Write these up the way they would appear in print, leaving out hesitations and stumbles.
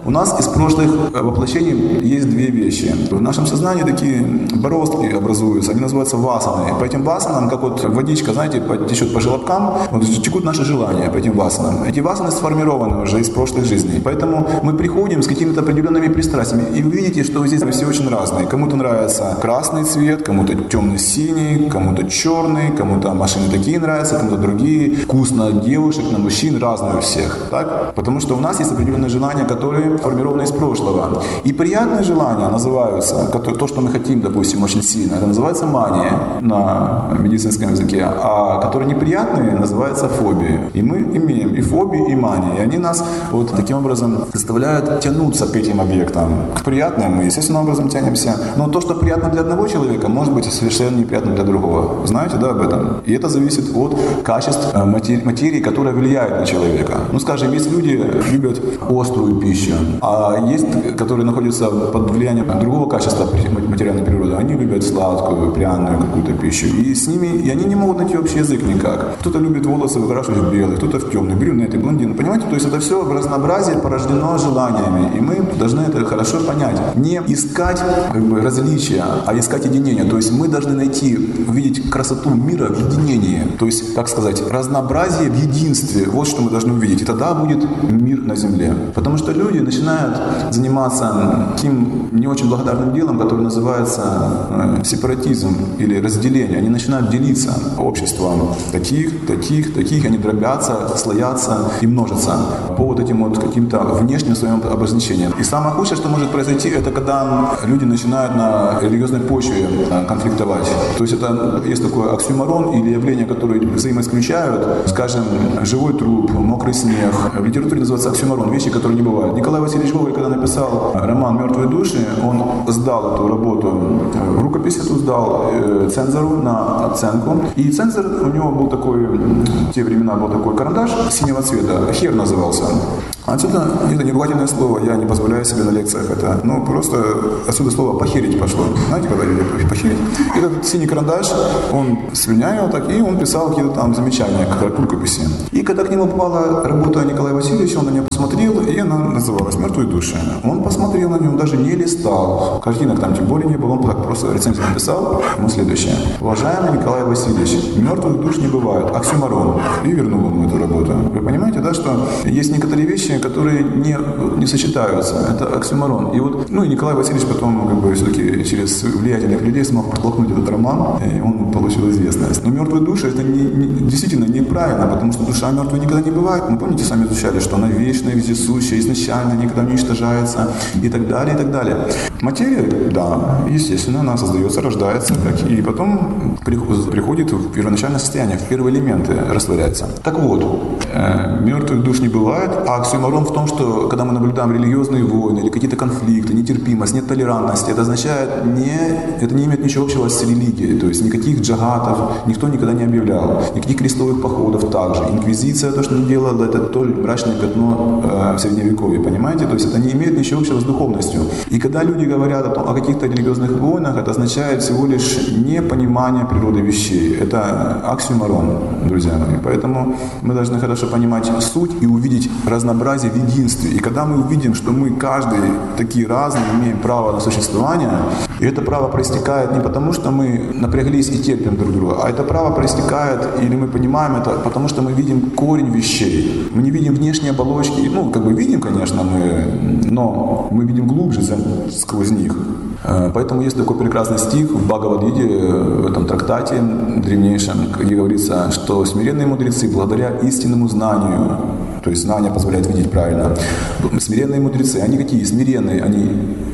У нас из прошлых воплощений есть две вещи. В нашем сознании такие бороздки образуются, они называются васаны. По этим васанам, как вот водичка, знаете, течет по желобкам, вот текут наши желания по этим васанам. Эти васаны сформированы уже из прошлых жизней. Поэтому мы приходим с какими-то определенными пристрастиями. И вы видите, что здесь все очень разные. Кому-то нравится красный цвет, кому-то темно-синий, кому-то черный, кому-то машины такие нравятся, кому-то другие. Вкусно от девушек, на мужчин, разные у всех. Так? Потому что у нас есть определенные желания, которые формированы из прошлого. И приятные желания называются, то, что мы хотим, допустим, очень сильно, это называется мания на медицинском языке. А которые неприятные, называются фобии. И мы имеем и фобии, и мании. И они нас вот таким образом заставляют тянуться к этим объектам. К приятным мы естественным образом тянемся. Но то, что приятно для одного человека, может быть совершенно неприятно для другого. Знаете, да, об этом? И это зависит от качеств материи, которая влияет на человека. Ну, скажем, есть люди, любят острую пищу, а есть, которые находятся под влиянием другого качества материальной природы. Они любят сладкую, пряную какую-то пищу. И с ними, и они не могут найти общий язык никак. Кто-то любит волосы выкрашивать в белый, кто-то в темный, брюнеты, блондины. Понимаете? То есть это все в разнообразии порождено желаниями. И мы должны это хорошо понять. Не искать различия, а искать единение. То есть мы должны найти, увидеть красоту мира в единении. То есть, как сказать, разнообразие в единстве. Вот что мы должны увидеть. И тогда будет мир на земле. Потому что люди начинают заниматься таким не очень благодарным делом, которое называется сепаратизм или разделение. Они начинают делиться обществом. Таких, они дробятся, слоятся и множатся по вот этим вот каким-то внешним своим обозначениям. И самое худшее, что может произойти, это когда люди начинают на религиозной почве конфликтовать. То есть это есть такой оксюморон или явление, которое взаимоисключают, скажем, живой труп, мокрый снег. В литературе называется оксюморон, вещи, которые не бывают. Николай Васильевич Гоголь, когда написал роман «Мертвые души», он сдал эту работу, рукопись эту сдал цензору на оценку. И цензор, у него был такой, в те времена был такой карандаш синего цвета, хер назывался. Отсюда, это не ругательное слово, я не позволяю себе на лекциях это. Ну, просто отсюда слово «похерить» пошло. Знаете, когда люди «похерить»? Этот синий карандаш, он слюнял так, и он писал какие-то там замечания к рукописи. И когда к нему попала работа Николая Васильевича, он на нее посмотрел, и она называлась «Мертвые души». Он посмотрел на нее, даже не листал. Картинок там тем более не было, он так просто рецензию написал. Ну, следующее. Уважаемый Николай Васильевич, мертвых душ не бывает. Оксюморон. И вернул ему эту работу. Вы понимаете, да, что есть некоторые вещи, которые не сочетаются. Это оксюморон. И вот, ну и Николай Васильевич потом все-таки через влиятельных людей смог протолкнуть этот роман, и он получил известность. Но мертвые души это действительно неправильно, потому что душа мертвой никогда не бывает. Мы помните, сами изучали, что она вечная, вездесущая, изначально никогда не уничтожается и так далее, и так далее. Материя, да, естественно, она создается, рождается, и потом приходит в первоначальное состояние, в первые элементы растворяется. Так вот, мертвых душ не бывает, а оксюморон в том, что когда мы наблюдаем религиозные войны или какие-то конфликты, нетерпимость, нет толерантности, это означает, это не имеет ничего общего с религией, то есть никаких джагатов никто никогда не объявлял, никаких крестовых походов также. Инквизиция, то, что не делала, это только мрачное пятно в Средневековье, понимаете? То есть это не имеет ничего общего с духовностью. И когда люди говорят о каких-то религиозных войнах, это означает всего лишь непонимание природы вещей. Это оксюморон, друзья мои. Поэтому мы должны хорошо понимать суть и увидеть разнообразие в единстве. И когда мы увидим, что мы каждый такие разные, имеем право на существование, и это право проистекает не потому, что мы напряглись и терпим друг друга, а это право проистекает, или мы понимаем это, потому что мы видим корень вещей. Мы не видим внешние оболочки. Ну, как бы видим, конечно, но мы видим глубже сквозь них. Поэтому есть такой прекрасный стих в Бхагавад-гите, в этом трактате древнейшем, где говорится, что смиренные мудрецы благодаря истинному знанию, то есть знание позволяет видеть правильно, смиренные мудрецы, они какие? Смиренные, они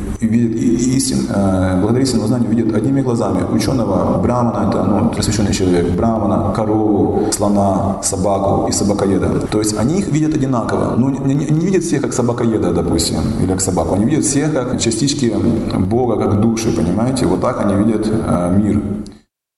видят благодаря истинному знанию видят одними глазами ученого, брамана, это просвещенный человек, брамана, корову, слона, собаку и собакоеда. То есть они их видят одинаково. Но не видят всех как собакоеда, допустим, или как собаку. Они видят всех как частички Бога, как души, понимаете? Вот так они видят мир.